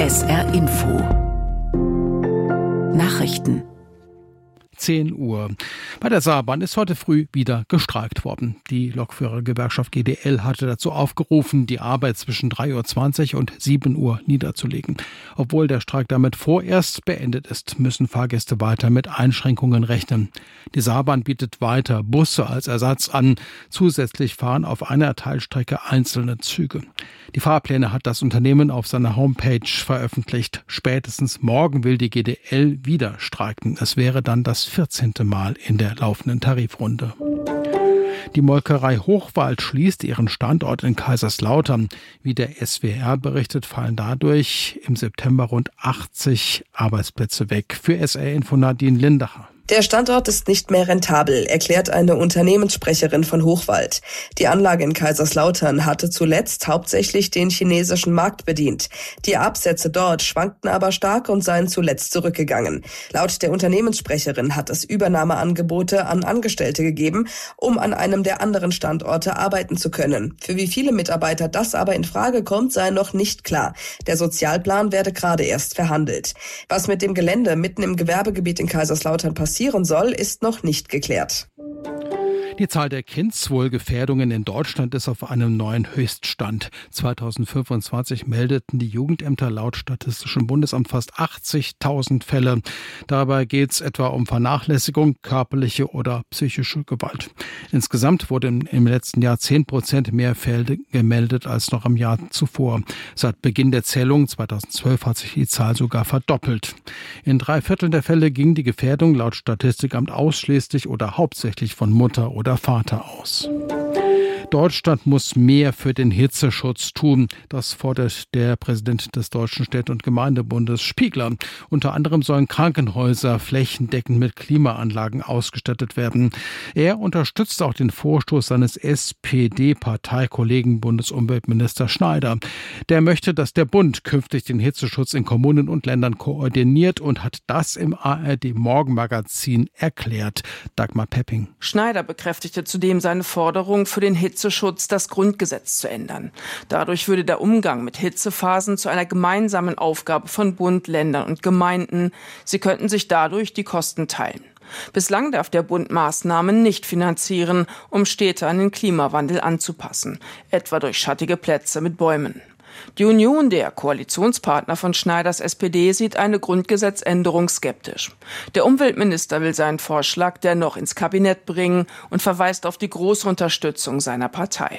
SR Info Nachrichten 10 Uhr. Bei der Saarbahn ist heute früh wieder gestreikt worden. Die Lokführergewerkschaft GDL hatte dazu aufgerufen, die Arbeit zwischen 3.20 Uhr und 7 Uhr niederzulegen. Obwohl der Streik damit vorerst beendet ist, müssen Fahrgäste weiter mit Einschränkungen rechnen. Die Saarbahn bietet weiter Busse als Ersatz an. Zusätzlich fahren auf einer Teilstrecke einzelne Züge. Die Fahrpläne hat das Unternehmen auf seiner Homepage veröffentlicht. Spätestens morgen will die GDL wieder streiken. Es wäre dann das 14. Mal in der laufenden Tarifrunde. Die Molkerei Hochwald schließt ihren Standort in Kaiserslautern. Wie der SWR berichtet, fallen dadurch im September rund 80 Arbeitsplätze weg. Für SR Info Nadine Lindacher. Der Standort ist nicht mehr rentabel, erklärt eine Unternehmenssprecherin von Hochwald. Die Anlage in Kaiserslautern hatte zuletzt hauptsächlich den chinesischen Markt bedient. Die Absätze dort schwankten aber stark und seien zuletzt zurückgegangen. Laut der Unternehmenssprecherin hat es Übernahmeangebote an Angestellte gegeben, um an einem der anderen Standorte arbeiten zu können. Für wie viele Mitarbeiter das aber in Frage kommt, sei noch nicht klar. Der Sozialplan werde gerade erst verhandelt. Was mit dem Gelände mitten im Gewerbegebiet in Kaiserslautern passieren soll, ist noch nicht geklärt. Die Zahl der Kindswohlgefährdungen in Deutschland ist auf einem neuen Höchststand. 2025 meldeten die Jugendämter laut Statistischem Bundesamt fast 80.000 Fälle. Dabei geht es etwa um Vernachlässigung, körperliche oder psychische Gewalt. Insgesamt wurden im letzten Jahr 10% mehr Fälle gemeldet als noch im Jahr zuvor. Seit Beginn der Zählung 2012 hat sich die Zahl sogar verdoppelt. In 3/4 der Fälle ging die Gefährdung laut Statistikamt ausschließlich oder hauptsächlich von Mutter oder Vater aus. Deutschland muss mehr für den Hitzeschutz tun. Das fordert der Präsident des Deutschen Städte- und Gemeindebundes Spiegler. Unter anderem sollen Krankenhäuser flächendeckend mit Klimaanlagen ausgestattet werden. Er unterstützt auch den Vorstoß seines SPD-Parteikollegen Bundesumweltminister Schneider. Der möchte, dass der Bund künftig den Hitzeschutz in Kommunen und Ländern koordiniert und hat das im ARD-Morgenmagazin erklärt. Dagmar Pepping. Schneider bekräftigte zudem seine Forderung, für den Hitzeschutz das Grundgesetz zu ändern. Dadurch würde der Umgang mit Hitzephasen zu einer gemeinsamen Aufgabe von Bund, Ländern und Gemeinden. Sie könnten sich dadurch die Kosten teilen. Bislang darf der Bund Maßnahmen nicht finanzieren, um Städte an den Klimawandel anzupassen, etwa durch schattige Plätze mit Bäumen. Die Union, der Koalitionspartner von Schneiders SPD, sieht eine Grundgesetzänderung skeptisch. Der Umweltminister will seinen Vorschlag dennoch ins Kabinett bringen und verweist auf die große Unterstützung seiner Partei.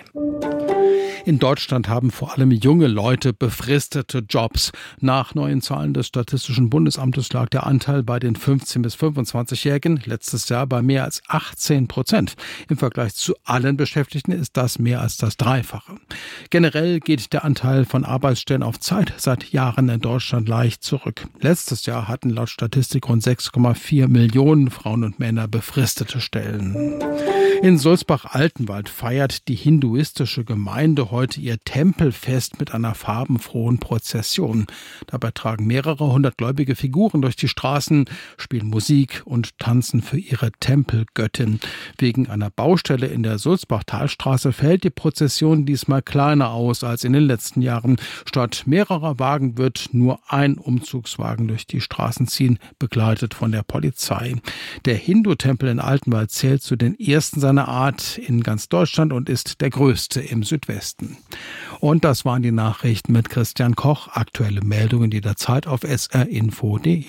In Deutschland haben vor allem junge Leute befristete Jobs. Nach neuen Zahlen des Statistischen Bundesamtes lag der Anteil bei den 15- bis 25-Jährigen letztes Jahr bei mehr als 18%. Im Vergleich zu allen Beschäftigten ist das mehr als das Dreifache. Generell geht der Anteil von Arbeitsstellen auf Zeit seit Jahren in Deutschland leicht zurück. Letztes Jahr hatten laut Statistik rund 6,4 Millionen Frauen und Männer befristete Stellen. In Sulzbach-Altenwald feiert die hinduistische Gemeinde heute ihr Tempelfest mit einer farbenfrohen Prozession. Dabei tragen mehrere hundert gläubige Figuren durch die Straßen, spielen Musik und tanzen für ihre Tempelgöttin. Wegen einer Baustelle in der Sulzbach-Talstraße fällt die Prozession diesmal kleiner aus als in den letzten Jahren. Statt mehrerer Wagen wird nur ein Umzugswagen durch die Straßen ziehen, begleitet von der Polizei. Der Hindu-Tempel in Altenwald zählt zu den ersten seiner Art in ganz Deutschland und ist der größte im Südwesten. Und das waren die Nachrichten mit Christian Koch. Aktuelle Meldungen jederzeit auf srinfo.de.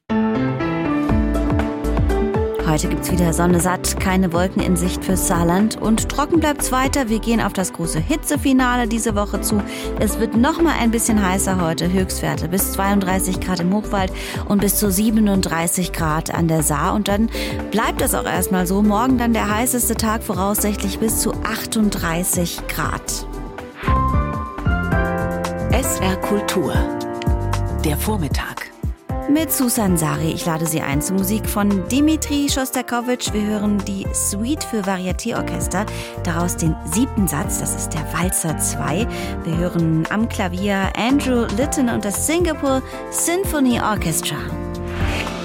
Heute gibt's wieder Sonne satt, keine Wolken in Sicht fürs Saarland und trocken bleibt's weiter. Wir gehen auf das große Hitzefinale diese Woche zu. Es wird noch mal ein bisschen heißer heute, Höchstwerte bis 32 Grad im Hochwald und bis zu 37 Grad an der Saar. Und dann bleibt es auch erstmal so. Morgen dann der heißeste Tag, voraussichtlich bis zu 38 Grad. SR Kultur. Der Vormittag. Mit Susan Sari. Ich lade Sie ein zur Musik von Dimitri Schostakowitsch. Wir hören die Suite für Varieté-Orchester, daraus den 7. Satz, das ist der Walzer 2. Wir hören am Klavier Andrew Litton und das Singapore Symphony Orchestra.